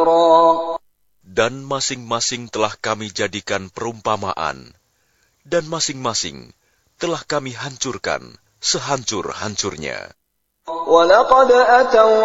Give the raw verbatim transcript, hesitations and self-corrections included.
Dan masing-masing telah kami jadikan perumpamaan, dan masing-masing telah kami hancurkan sehancur-hancurnya.